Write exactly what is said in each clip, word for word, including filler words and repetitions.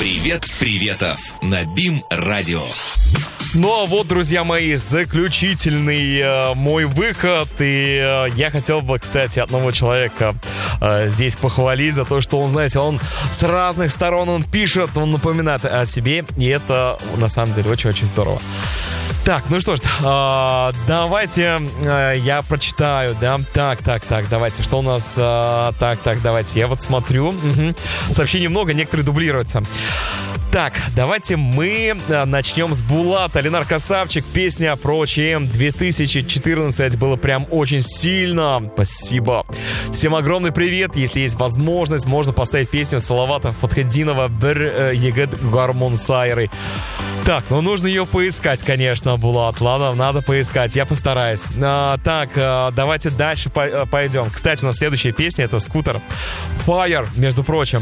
Привет, приветов на БИМ-радио. Ну а вот, друзья мои, заключительный э, мой выход. И э, я хотел бы, кстати, одного человека э, здесь похвалить за то, что он, знаете, он с разных сторон он пишет, он напоминает о себе. И это, на самом деле, очень-очень здорово. Так, ну что ж, э, давайте э, я прочитаю, да. Так, так, так, давайте, что у нас? Э, так, так, давайте, я вот смотрю. Угу. Сообщений много, некоторые дублируются. Так, давайте мы начнем с Булата. Ленар Красавчик, песня про ЧМ две тысячи четырнадцать. Было прям очень сильно. Спасибо. Всем огромный привет. Если есть возможность, можно поставить песню Салавата Фатхеддинова «Бір егет гармон сайры». Так, ну нужно ее поискать, конечно, Булат. Ладно, надо поискать, я постараюсь. а, Так, а, давайте дальше по- пойдем. Кстати, у нас следующая песня — это «Скутер Fire», между прочим.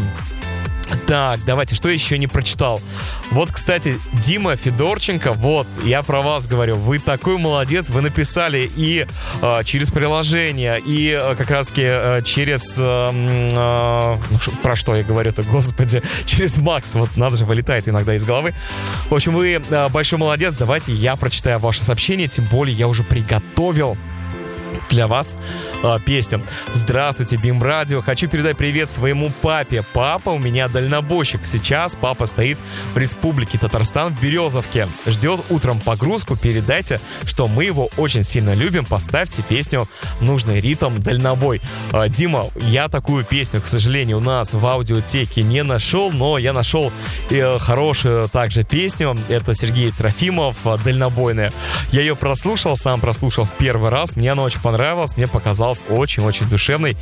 Так, давайте, что еще не прочитал? Вот, кстати, Дима Федорченко, вот, я про вас говорю, вы такой молодец, вы написали и э, через приложение, и э, как раз-таки э, через, э, э, ну, ш, про что я говорю-то, господи, через Макс, вот надо же, вылетает иногда из головы. В общем, вы э, большой молодец, давайте я прочитаю ваше сообщение, тем более я уже приготовил для вас э, песню. Здравствуйте, БИМ-радио. Хочу передать привет своему папе. Папа у меня дальнобойщик. Сейчас папа стоит в Республике Татарстан в Березовке. Ждет утром погрузку. Передайте, что мы его очень сильно любим. Поставьте песню «Нужный ритм дальнобой». Э, Дима, я такую песню, к сожалению, у нас в аудиотеке не нашел, но я нашел э, хорошую также песню. Это Сергей Трофимов, «Дальнобойная». Я ее прослушал, сам прослушал в первый раз. Мне она очень понравилась, мне показалось очень-очень душевной.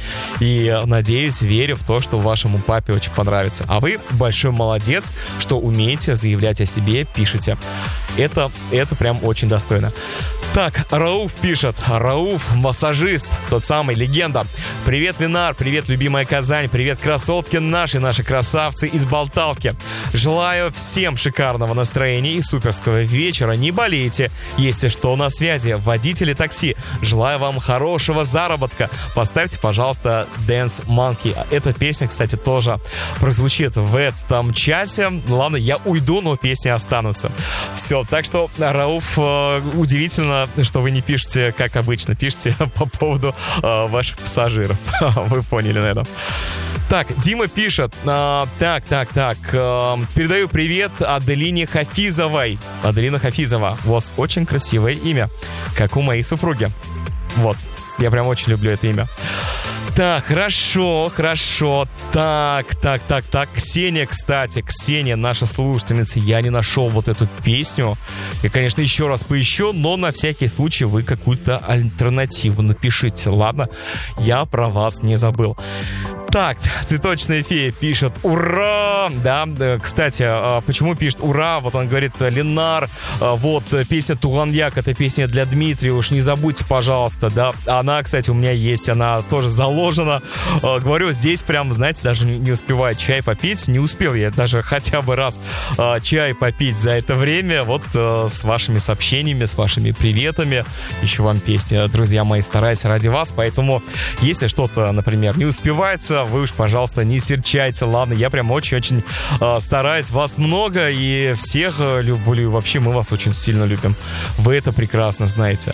И надеюсь, верю в то, что вашему папе очень понравится. А вы большой молодец, что умеете заявлять о себе, пишете. Это, это прям очень достойно. Так, Рауф пишет. Рауф, массажист, тот самый, легенда. Привет, Ленар, привет, любимая Казань, привет, красотки наши, наши красавцы из Болталки. Желаю всем шикарного настроения и суперского вечера. Не болейте, если что, на связи. Водители такси, желаю вам хорошего заработка. Поставьте, пожалуйста, Dance Monkey. Эта песня, кстати, тоже прозвучит в этом часе. Ладно, я уйду, но песни останутся. Все, так что, Рауф, удивительно, что вы не пишете, как обычно, пишите по поводу э, ваших пассажиров. Вы поняли, наверное. Так, Дима пишет. Э, так, так, так. Э, передаю привет Аделине Хафизовой. Аделина Хафизова. У вас очень красивое имя, как у моей супруги. Вот, я прям очень люблю это имя. Так, хорошо, хорошо. Так, так, так, так. Ксения, кстати, Ксения, наша слушательница, я не нашел вот эту песню. Я, конечно, еще раз поищу, но на всякий случай вы какую-то альтернативу напишите, ладно? Я про вас не забыл. Так, Цветочная фея пишет «Ура!» Да, кстати, почему пишет «Ура?» Вот он говорит: Ленар, вот песня «Туганьяк», это песня для Дмитрия, уж не забудьте, пожалуйста, да. Она, кстати, у меня есть, она тоже заложена. Говорю, здесь прям, знаете, даже не успеваю чай попить. Не успел я даже хотя бы раз чай попить за это время. Вот с вашими сообщениями, с вашими приветами. Еще вам песня, друзья мои, стараюсь ради вас. Поэтому, если что-то, например, не успевается, вы уж, пожалуйста, не серчайте, ладно? Я прям очень-очень э, стараюсь. Вас много, и всех э, люблю. Вообще, мы вас очень сильно любим. Вы это прекрасно знаете.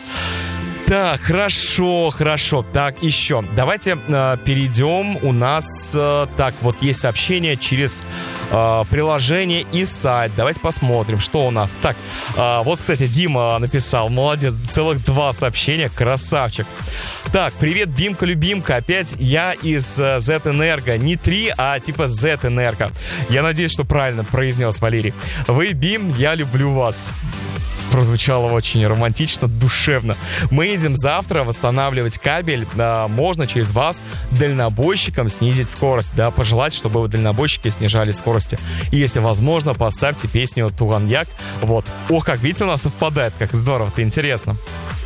Так, хорошо, хорошо. Так, еще. Давайте э, перейдем. У нас, э, так, вот есть сообщение через э, приложение и сайт. Давайте посмотрим, что у нас. Так, э, вот, кстати, Дима написал. Молодец, целых два сообщения. Красавчик. Так, привет, Бимка-любимка. Опять я из э, Z-Энерго. Не три, а типа Z-Энерго. Я надеюсь, что правильно произнес Валерий. Вы, Бим, я люблю вас. Прозвучало очень романтично, душевно. Мы едем завтра восстанавливать кабель. А, можно через вас дальнобойщикам снизить скорость. Да, пожелать, чтобы вы дальнобойщики снижали скорости. И если возможно, поставьте песню «Туганьяк». Вот. Ох, как видите, у нас совпадает. Как здорово, это интересно.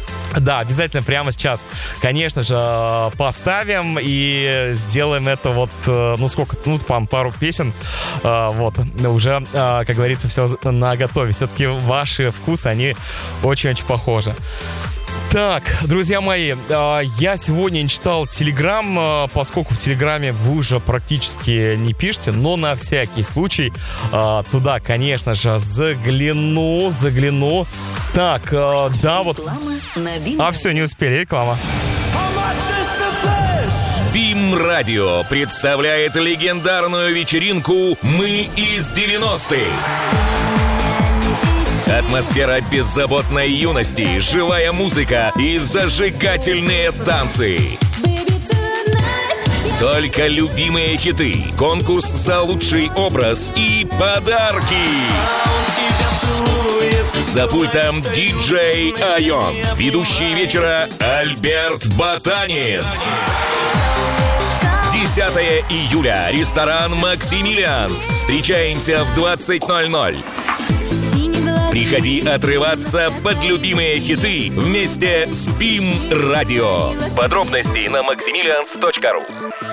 Да, обязательно прямо сейчас, конечно же, поставим и сделаем это вот, ну сколько, ну там пару песен, вот, уже, как говорится, все на готове. Все-таки ваши вкусы, они очень-очень похожи. Так, друзья мои, я сегодня не читал Телеграм, поскольку в Телеграме вы уже практически не пишете, но на всякий случай туда, конечно же, загляну, загляну. Так, да, вот... А, все, не успели, реклама. Бим Радио представляет легендарную вечеринку «Мы из девяностых». Атмосфера беззаботной юности, живая музыка и зажигательные танцы. Только любимые хиты, конкурс за лучший образ и подарки. За пультом диджей Айон, ведущий вечера Альберт Ботанин. десятого июля, ресторан «Максимилианс». Встречаемся в двадцать ноль ноль. Приходи отрываться под любимые хиты вместе с Бим Радио. Подробности на максимилианс точка ру.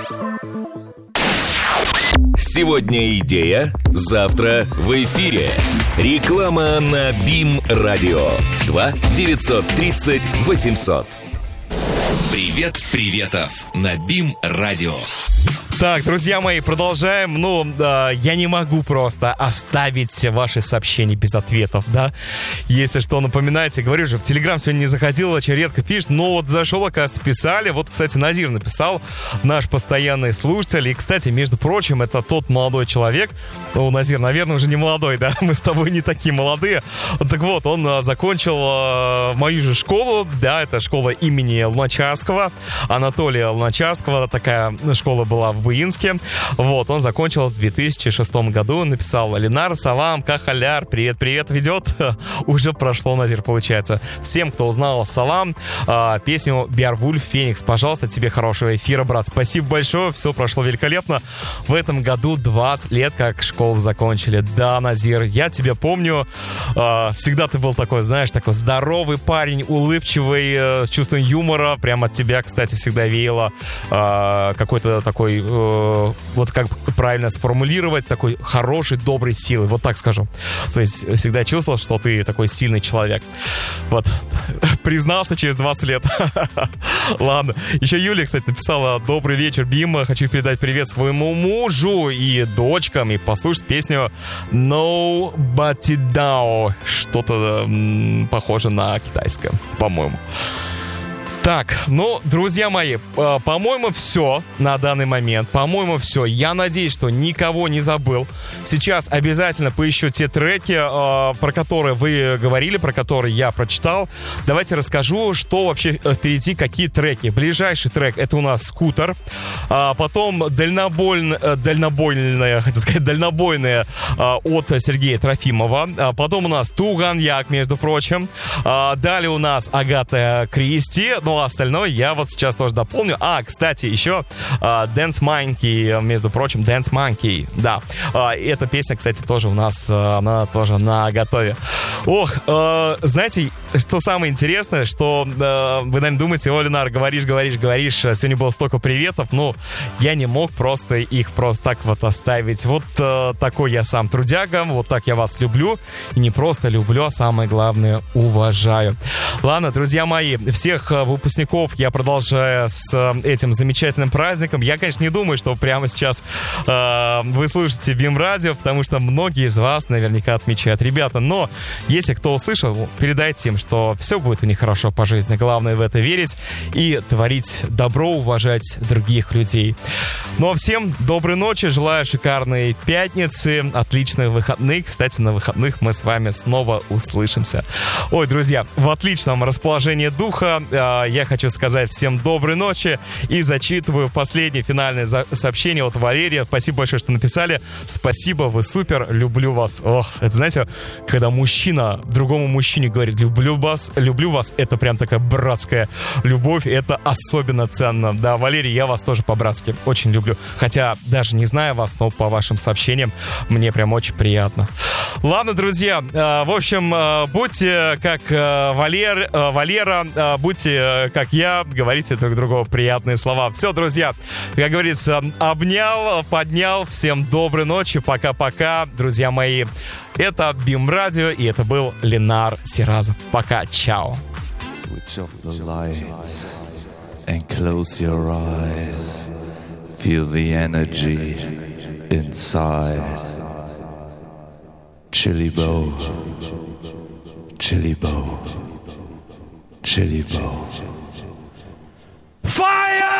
Сегодня идея, завтра в эфире. Реклама на Бим Радио. два девятьсот тридцать восемьсот. Привет, приветов на Бим Радио. Так, друзья мои, продолжаем. Ну, э, я не могу просто оставить ваши сообщения без ответов, да. Если что, напоминайте. Говорю же, в Телеграм сегодня не заходил, очень редко пишет. Но вот зашел, оказывается, писали. Вот, кстати, Назир написал, наш постоянный слушатель. И, кстати, между прочим, это тот молодой человек. Ну, Назир, наверное, уже не молодой, да. Мы с тобой не такие молодые. Вот, так вот, он э, закончил э, мою же школу. Да, это школа имени Луначарского. Анатолия Луначарского. Такая школа была в Буинске. Вот, он закончил в две тысячи шестом году, написал: Ленар, салам, кахаляр, привет-привет, ведет. Уже прошло, Назир, получается. Всем, кто узнал салам, э, песню Беовульф Феникс, пожалуйста, тебе хорошего эфира, брат. Спасибо большое, все прошло великолепно. В этом году двадцать лет, как школу закончили. Да, Назир, я тебя помню. Э, всегда ты был такой, знаешь, такой здоровый парень, улыбчивый, э, с чувством юмора. Прямо от тебя, кстати, всегда веяло э, какой-то такой... вот как правильно сформулировать, такой хорошей, доброй силы, вот так скажу. То есть всегда чувствовал, что ты такой сильный человек. Вот, признался через двадцать лет. Ладно. Еще Юлия, кстати, написала: добрый вечер, Бим, хочу передать привет своему мужу и дочкам и послушать песню Nobody Down. Что-то м- похоже на китайское, по-моему. Так, ну, друзья мои, э, по-моему, все на данный момент. По-моему, все. Я надеюсь, что никого не забыл. Сейчас обязательно поищу те треки, э, про которые вы говорили, про которые я прочитал. Давайте расскажу, что вообще впереди, какие треки. Ближайший трек — это у нас «Скутер». А потом дальнобойн, дальнобойная, хотел сказать, дальнобойная э, от Сергея Трофимова. А потом у нас «Туганьяк», между прочим. А далее у нас Агата Кристи. Ну, остальное я вот сейчас тоже дополню. А, кстати, еще uh, Dance Monkey, между прочим, Dance Monkey, да. Uh, эта песня, кстати, тоже у нас, uh, она тоже на готове. Ох, uh, знаете, что самое интересное, что uh, вы, наверное, думаете: о, Ленар, говоришь, говоришь, говоришь, сегодня было столько приветов, ну, я не мог просто их просто так вот оставить. Вот uh, такой я сам трудяга, вот так я вас люблю, и не просто люблю, а самое главное, уважаю. Ладно, друзья мои, всех выпускников выпускников я продолжаю с этим замечательным праздником. Я, конечно, не думаю, что прямо сейчас э, вы слушаете Бим Радио, потому что многие из вас наверняка отмечают. Ребята, но если кто услышал, передайте им, что все будет у них хорошо по жизни. Главное в это верить и творить добро, уважать других людей. Ну а всем доброй ночи, желаю шикарной пятницы, отличных выходных. Кстати, на выходных мы с вами снова услышимся. Ой, друзья, в отличном расположении духа э, я хочу сказать всем доброй ночи и зачитываю последнее финальное за- сообщение от Валерия. Спасибо большое, что написали. Спасибо, вы супер, люблю вас. Ох, это знаете, когда мужчина другому мужчине говорит люблю вас, люблю вас, это прям такая братская любовь, это особенно ценно. Да, Валерий, я вас тоже по-братски очень люблю. Хотя даже не знаю вас, но по вашим сообщениям мне прям очень приятно. Ладно, друзья, э, в общем, э, будьте как э, Валер, э, Валера, э, будьте как я, говорите друг другу приятные слова. Все, друзья, как говорится, обнял, поднял. Всем доброй ночи, пока-пока, друзья мои. Это Бим Радио, и это был Ленар Сиразов. Пока, чао. Switch off the lights and close your eyes. Feel the energy inside. Chili bow, chili bow, chili bow. Fire!